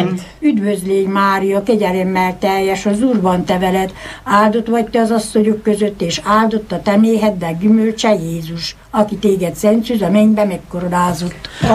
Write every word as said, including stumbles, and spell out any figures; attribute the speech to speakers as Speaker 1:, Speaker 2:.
Speaker 1: Üdvözlégy Mária, kegyelemmel teljes, az Úr van te veled, áldott vagy te az asszonyok között, és áldott a te méheddel gyümölcse Jézus, aki téged szent szűz a mennybe megkoronázott.